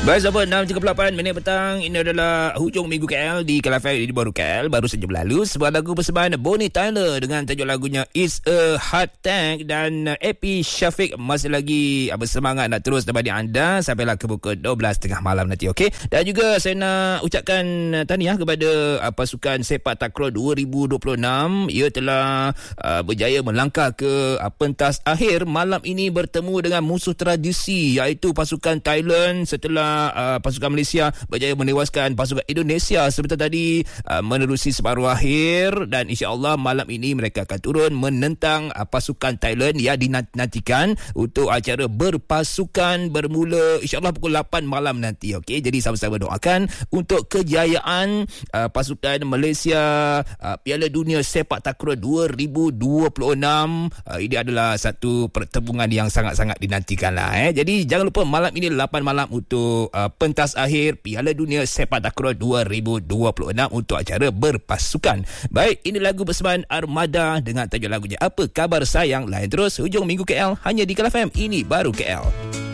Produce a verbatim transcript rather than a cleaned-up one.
Baik sahabat, enam tiga puluh lapan minit petang. Ini adalah hujung minggu K L di Kelafai di Baru K L. Baru saja berlalu sebuah lagu persembahan Bonnie Tyler dengan tajuk lagunya It's a Heart Tank. Dan A P Syafiq masih lagi bersemangat nak terus temani anda sampailah ke pukul dua belas tiga puluh malam nanti, okey. Dan juga saya nak ucapkan tahniah kepada uh, pasukan sepak takraw dua ribu dua puluh enam. Ia telah uh, berjaya melangkah ke uh, pentas akhir malam ini bertemu dengan musuh tradisi iaitu pasukan Thailand setelah Uh, pasukan Malaysia berjaya menewaskan pasukan Indonesia sebentar tadi uh, menerusi separuh akhir. Dan insya-Allah malam ini mereka akan turun menentang uh, pasukan Thailand yang dinantikan untuk acara berpasukan bermula insya-Allah pukul lapan malam nanti, okey. Jadi sama-sama doakan untuk kejayaan uh, pasukan Malaysia uh, Piala Dunia Sepak Takraw dua ribu dua puluh enam. Uh, ini adalah satu pertembungan yang sangat-sangat dinantikanlah eh. Jadi jangan lupa malam ini lapan malam untuk Uh, pentas akhir Piala Dunia Sepak Takraw dua ribu dua puluh enam untuk acara berpasukan. Baik, ini lagu persembahan Armada dengan tajuk lagunya Apa Khabar Sayang. Lain terus hujung minggu K L hanya di Kelaf M. Ini Baru K L.